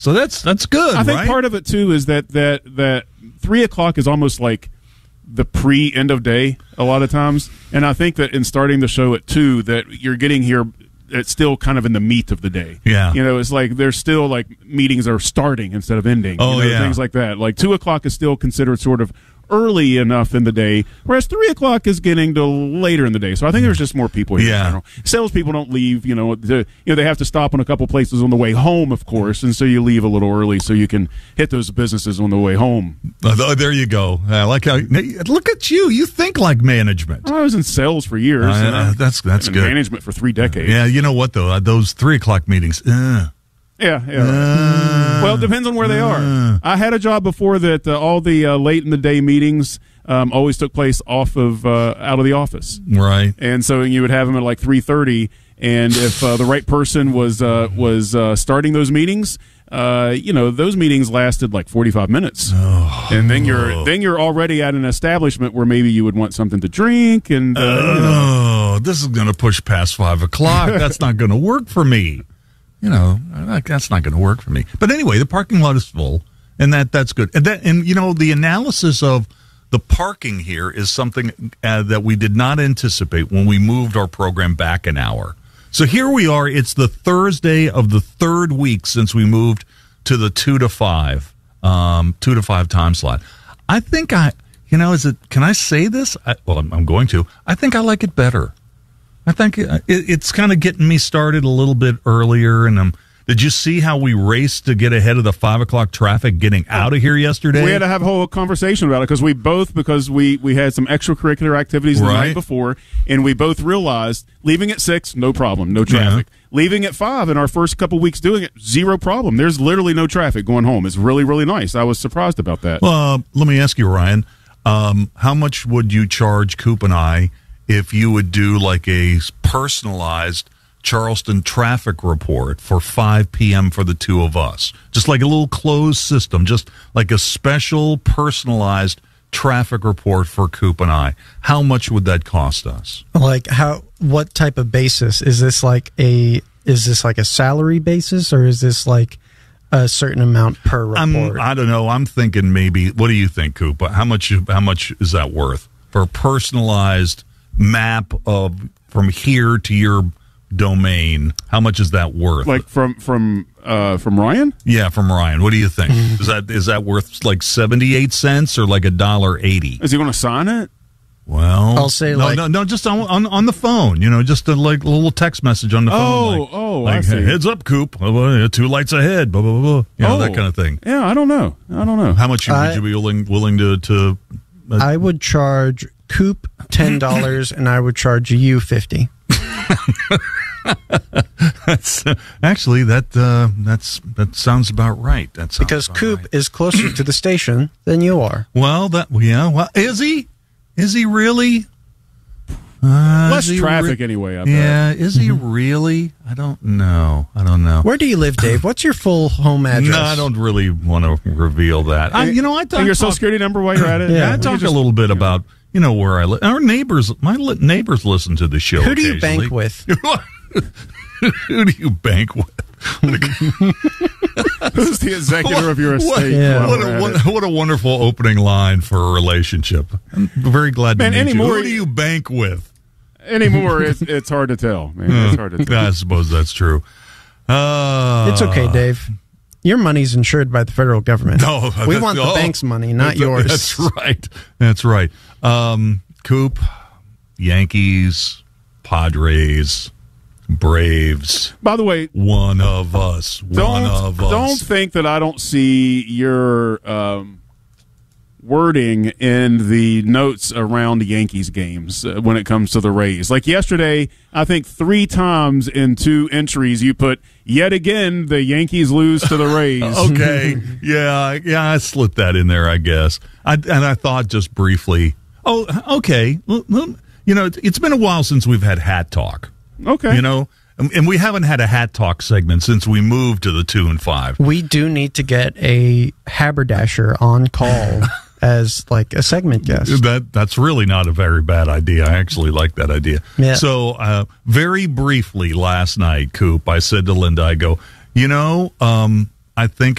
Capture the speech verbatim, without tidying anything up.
So that's that's good. I think right? part of it too is that that that three o'clock is almost like the pre end of day a lot of times, and I think that in starting the show at two, that you're getting here. It's still kind of in the meat of the day. Yeah. You know, it's like there's still like meetings are starting instead of ending. Oh, you know, yeah. Things like that. Like two o'clock is still considered sort of early enough in the day, whereas three o'clock is getting to later in the day. So I think there's just more people here. Yeah. In general. Salespeople don't leave, you know, the, you know, they have to stop in a couple places on the way home, of course, and so you leave a little early so you can hit those businesses on the way home. Oh, there you go. I like how look at you. You think like management. I was in sales for years. Uh, and I- that's that's in good. Management for three decades. Yeah, you know what though? Uh, Those three o'clock meetings. Uh, Yeah, yeah. Uh, well, it depends on where they uh. are. I had a job before that uh, all the uh, late in the day meetings um, always took place off of uh, out of the office, right. and so you would have them at like three thirty. And if uh, the right person was uh, was uh, starting those meetings, uh, you know, those meetings lasted like forty five minutes, Oh. and then you're then you're already at an establishment where maybe you would want something to drink, and uh, Oh, you know. this is going to push past five o'clock. That's not going to work for me. You know, that's not going to work for me. But anyway, the parking lot is full, and that that's good. And that, and you know, the analysis of the parking here is something uh, that we did not anticipate when we moved our program back an hour. So here we are. It's the Thursday of the third week since we moved to the two to five, um, two to five time slot. I think I, you know, is it? Can I say this? I, well, I'm, I'm going to. I think I like it better. I think it, it's kind of getting me started a little bit earlier, and um, did you see how we raced to get ahead of the five o'clock traffic getting out of here yesterday? We had to have a whole conversation about it because we both because we, we had some extracurricular activities the Right. night before, and we both realized leaving at six, no problem, no traffic. Yeah. Leaving at five in our first couple weeks doing it, zero problem. There's literally no traffic going home. It's really really nice. I was surprised about that. Well, uh, let me ask you, Ryan, um, how much would you charge Coop and I if you would do like a personalized Charleston traffic report for five p.m. for the two of us? Just like a little closed system, just like a special personalized traffic report for Coop and I. How much would that cost us? Like how? What type of basis is this? Like a is this like a salary basis, or is this like a certain amount per report? I'm, I don't know. I'm thinking maybe. What do you think, Coop? How much? How much is that worth for a personalized map of from here to your domain? How much is that worth? Like from from uh, from Ryan? Yeah, from Ryan. What do you think? is that is that worth like seventy-eight cents or like a dollar eighty? Is he going to sign it? Well, I'll say no, like- no, no, just on, on on the phone. You know, just a like little text message on the phone. Oh, like, oh, like, I see. heads up, Coop. Two lights ahead. Blah blah blah. blah. You know, Oh. that kind of thing. Yeah, I don't know. I don't know. How much I- would you be willing willing to to? Uh, I would charge Coop ten dollars, and I would charge you fifty. that's, uh, actually, that uh, that's that sounds about right. That sounds Because about Coop right. is closer to the station than you are. Well, that yeah. Well, is he? Is he really? Uh, Less is he traffic re- anyway. I bet. Yeah, is he really? I don't know. I don't know. Where do you live, Dave? What's your full home address? No, I don't really want to reveal that. I, you know, I talk, And your social talk- security number while you're at it. Yeah. I We talk could just- a little bit about you know where I live. Our neighbors, my li- neighbors, listen to the show. Who do you bank occasionally. with? Who do you bank with? Who's the executor of your What, estate? Yeah. while what, we're a, at what, it? what a wonderful opening line for a relationship. I'm very glad to Man, meet anymore- you. Who do you bank with? Anymore, it's it's hard to tell. Man, it's hard to tell. I suppose that's true. Uh, It's okay, Dave. Your money's insured by the federal government. No, we that- want the oh, bank's money, not that's- yours. That's right. That's right. Um, Coop, Yankees, Padres, Braves. By the way, One of us. One don't of us. don't think that I don't see your um, wording in the notes around the Yankees games uh, when it comes to the Rays. Like yesterday, I think three times in two entries you put, yet again, the Yankees lose to the Rays. Okay. yeah, yeah, I slipped that in there, I guess. I, and I thought just briefly, oh, okay. Well, well, you know, it's, it's been a while since we've had Hat Talk. Okay. You know, and, and we haven't had a Hat Talk segment since we moved to the two and five. We do need to get a haberdasher on call as like a segment guest. That that's really not a very bad idea. I actually like that idea. Yeah. So, uh, very briefly last night, Coop, I said to Linda, I go, you know, um, I think